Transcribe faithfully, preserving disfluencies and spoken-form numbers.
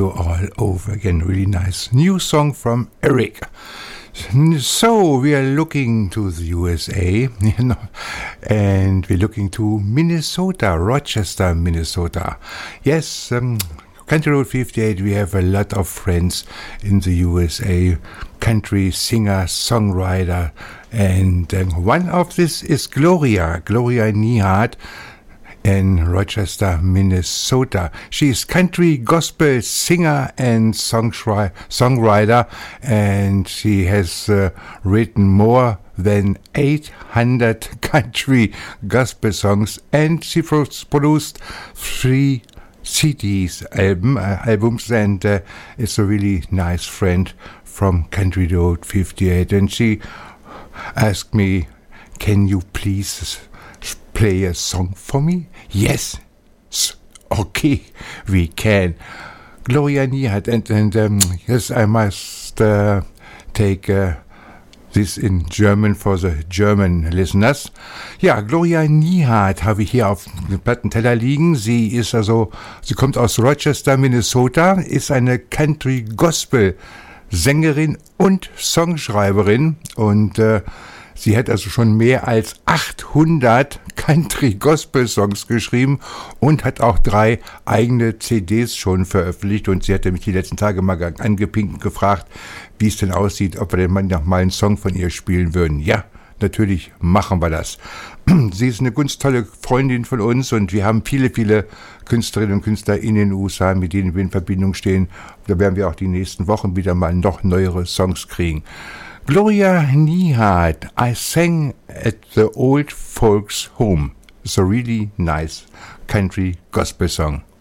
you all over again. Really nice new song from Eric. So we are looking to the U S A, you know, and we're looking to Minnesota, Rochester, Minnesota. Yes, um, Country Road fifty-eight, we have a lot of friends in the U S A, country singer, songwriter, and um, one of this is Gloria, Gloria Nyhardt, in Rochester, Minnesota. She is country gospel singer and songshri- songwriter, and she has uh, written more than eight hundred country gospel songs, and she pro- produced three C Ds, album, uh, albums, and uh, is a really nice friend from Country Road fifty-eight. And she asked me, can you please play a song for me? Yes. Okay, we can. Gloria Nyhardt, and, and um, yes, I must uh, take uh, this in German for the German listeners. Ja, Gloria Nyhardt habe ich hier auf dem Plattenteller liegen. Sie ist also, sie kommt aus Rochester, Minnesota, ist eine Country-Gospel-Sängerin und Songschreiberin, und äh, sie hat also schon mehr als achthundert Country-Gospel-Songs geschrieben und hat auch drei eigene C Ds schon veröffentlicht. Und sie hatte mich die letzten Tage mal angepinkt und gefragt, wie es denn aussieht, ob wir denn mal noch mal einen Song von ihr spielen würden. Ja, natürlich machen wir das. Sie ist eine ganz tolle Freundin von uns, und wir haben viele, viele Künstlerinnen und Künstler in den U S A, mit denen wir in Verbindung stehen. Da werden wir auch die nächsten Wochen wieder mal noch neuere Songs kriegen. Gloria Nyhardt, I sang at the old folks' home. It's a really nice country gospel song.